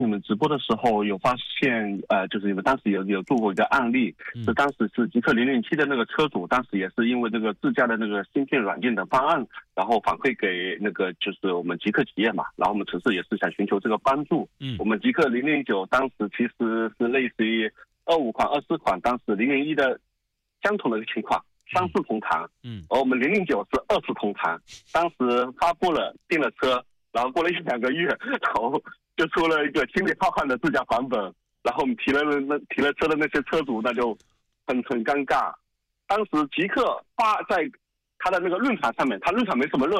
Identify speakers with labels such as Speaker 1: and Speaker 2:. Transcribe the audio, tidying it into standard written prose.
Speaker 1: 你们直播的时候有发现，就是你们当时有做过一个案例，是当时是极客007的那个车主，当时也是因为这个自家的那个芯片软件的方案，然后反馈给那个就是我们极客企业嘛，然后我们城市也是想寻求这个帮助。我们极客009当时其实是类似于25款、24款，当时001的相同的一个情况，3次同堂，而我们009是2次同堂，当时发布了订了车，然后过了1-2个月，然后就出了一个经典浩瀚的自驾版本，然后我们提了车的那些车主那就很尴尬。当时极客发在他的那个论坛上面，他论坛没什么热